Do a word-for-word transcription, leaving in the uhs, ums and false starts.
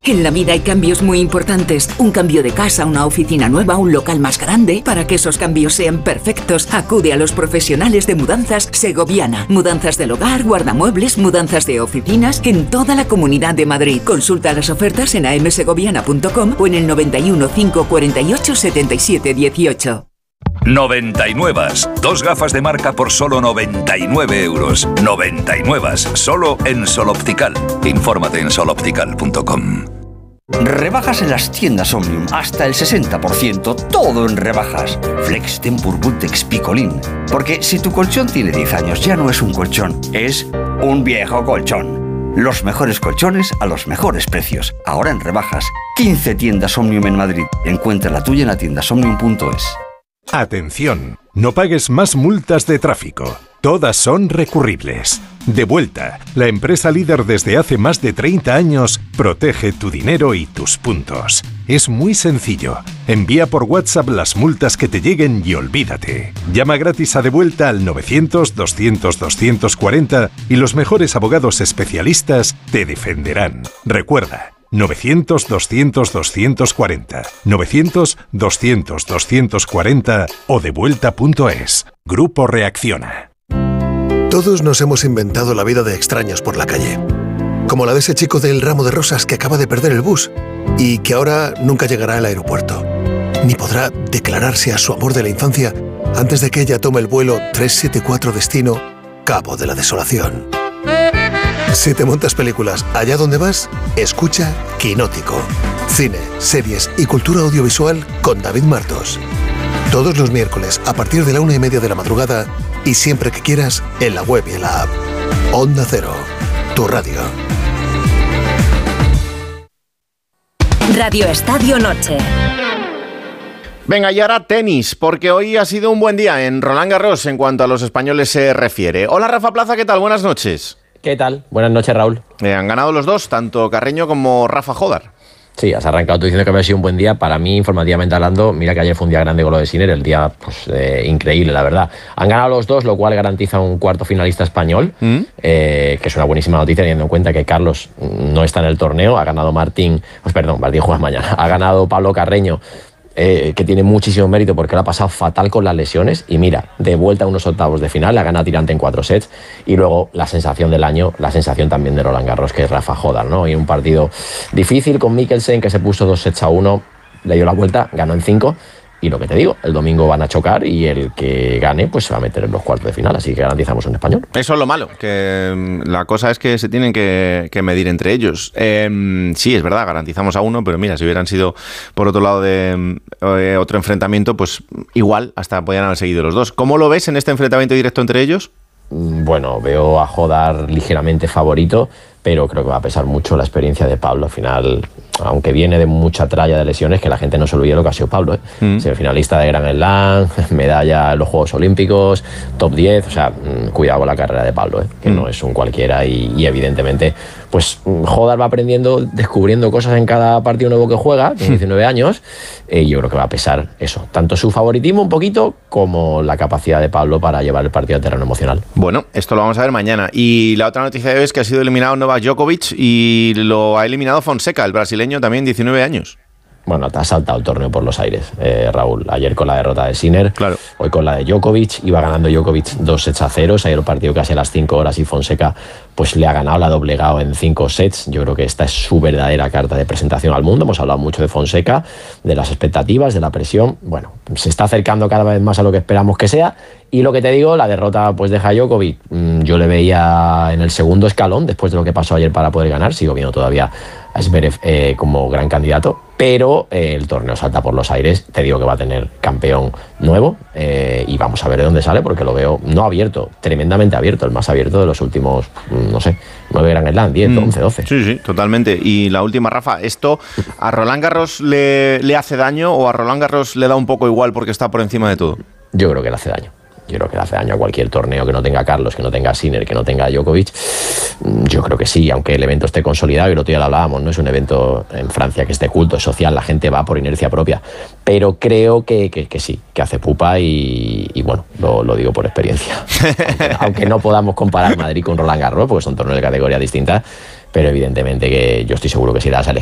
En la vida hay cambios muy importantes. Un cambio de casa, una oficina nueva, un local más grande. Para que esos cambios sean perfectos, acude a los profesionales de Mudanzas Segoviana. Mudanzas del hogar, guardamuebles, mudanzas de oficinas en toda la Comunidad de Madrid. Consulta las ofertas en a m segoviana punto com o en el noventa y uno, cinco cuarenta y ocho, setenta y siete dieciocho. noventa y nueve. Dos gafas de marca por solo noventa y nueve euros. noventa y nueve. Solo en Sol Optical. Infórmate en sol optical punto com. Rebajas en las tiendas Omnium, hasta el sesenta por ciento, todo en rebajas. Flex, Tempur, Bultex, Picolín. Porque si tu colchón tiene diez años, ya no es un colchón, es un viejo colchón. Los mejores colchones a los mejores precios. Ahora en rebajas. quince tiendas Omnium en Madrid. Encuentra la tuya en la tienda omnium punto es. Atención, no pagues más multas de tráfico. Todas son recurribles. Devuelta, la empresa líder desde hace más de treinta años, protege tu dinero y tus puntos. Es muy sencillo. Envía por WhatsApp las multas que te lleguen y olvídate. Llama gratis a Devuelta al novecientos, doscientos, doscientos cuarenta y los mejores abogados especialistas te defenderán. Recuerda, novecientos, doscientos, doscientos cuarenta, novecientos, doscientos, doscientos cuarenta o devuelta punto es. Grupo Reacciona. Todos nos hemos inventado la vida de extraños por la calle. Como la de ese chico del ramo de rosas que acaba de perder el bus y que ahora nunca llegará al aeropuerto. Ni podrá declararse a su amor de la infancia antes de que ella tome el vuelo trescientos setenta y cuatro destino Cabo de la Desolación. Si te montas películas allá donde vas, escucha Quinótico. Cine, series y cultura audiovisual con David Martos. Todos los miércoles a partir de la una y media de la madrugada y siempre que quieras en la web y en la app. Onda Cero, tu radio. Radio Estadio Noche. Venga, y ahora tenis, porque hoy ha sido un buen día en Roland Garros en cuanto a los españoles se refiere. Hola Rafa Plaza, ¿qué tal? Buenas noches. ¿Qué tal? Buenas noches, Raúl. Eh, han ganado los dos, tanto Carreño como Rafa Jodar. Sí, has arrancado tú diciendo que había sido un buen día. Para mí, informativamente hablando, mira que ayer fue un día grande con lo de Sinner, el día pues eh, increíble, la verdad. Han ganado los dos, lo cual garantiza un cuarto finalista español, ¿Mm? eh, que es una buenísima noticia teniendo en cuenta que Carlos no está en el torneo. Ha ganado Martín, pues perdón, Martín juega mañana. Ha ganado Pablo Carreño, Eh, que tiene muchísimo mérito porque lo ha pasado fatal con las lesiones y mira, de vuelta a unos octavos de final, la gana tirante en cuatro sets y luego la sensación del año, la sensación también de Roland Garros, que es Rafa Jodar, ¿no? Y un partido difícil con Mikkelsen, que se puso dos sets a uno, le dio la vuelta, ganó en cinco. Y lo que te digo, el domingo van a chocar y el que gane pues se va a meter en los cuartos de final, así que garantizamos un español. Eso es lo malo, que la cosa es que se tienen que, que medir entre ellos. Eh, sí, es verdad, garantizamos a uno, pero mira, si hubieran sido por otro lado de eh, otro enfrentamiento, pues igual hasta podían haber seguido los dos. ¿Cómo lo ves en este enfrentamiento directo entre ellos? Bueno, veo a Jodar ligeramente favorito, pero creo que va a pesar mucho la experiencia de Pablo. Al final, aunque viene de mucha tralla de lesiones, que la gente no se olvide lo que ha sido Pablo, ¿eh? Mm. Semifinalista de Grand Slam, medalla en los Juegos Olímpicos, top diez, o sea, cuidado con la carrera de Pablo, ¿eh? Que mm. no es un cualquiera y, y evidentemente, pues Jodar va aprendiendo, descubriendo cosas en cada partido nuevo que juega, tiene diecinueve años, y eh, yo creo que va a pesar eso, tanto su favoritismo un poquito como la capacidad de Pablo para llevar el partido a terreno emocional. Bueno, esto lo vamos a ver mañana. Y la otra noticia de hoy es que ha sido eliminado Novak Djokovic y lo ha eliminado Fonseca, el brasileño, también diecinueve años. Bueno, te ha saltado el torneo por los aires, eh, Raúl. Ayer con la derrota de Sinner, claro. Hoy con la de Djokovic. Iba ganando Djokovic dos sets a cero. Ayer el partido casi a las cinco horas y Fonseca pues le ha ganado, la ha doblegado en cinco sets. Yo creo que esta es su verdadera carta de presentación al mundo. Hemos hablado mucho de Fonseca, de las expectativas, de la presión. Bueno, se está acercando cada vez más a lo que esperamos que sea. Y lo que te digo, la derrota pues de Djokovic, yo le veía en el segundo escalón después de lo que pasó ayer para poder ganar. Sigo viendo todavía a Zverev eh, como gran candidato, pero eh, el torneo salta por los aires. Te digo que va a tener campeón nuevo eh, y vamos a ver de dónde sale, porque lo veo no abierto, tremendamente abierto, el más abierto de los últimos, no sé, nueve Grand Slam, diez, mm. once, doce. Sí, sí, totalmente. Y la última, Rafa, ¿esto a Roland Garros le, le hace daño o a Roland Garros le da un poco igual porque está por encima de todo? Yo creo que le hace daño. Yo creo que le hace daño a cualquier torneo que no tenga Carlos, que no tenga Sinner, que no tenga Djokovic. Yo creo que sí, aunque el evento esté consolidado, y el otro día lo hablábamos, no es un evento en Francia que esté culto, es social, la gente va por inercia propia. Pero creo que, que, que sí, que hace pupa y, y bueno, lo, lo digo por experiencia. aunque, aunque no podamos comparar Madrid con Roland Garros, porque son torneos de categoría distintas, pero evidentemente que yo estoy seguro que si das a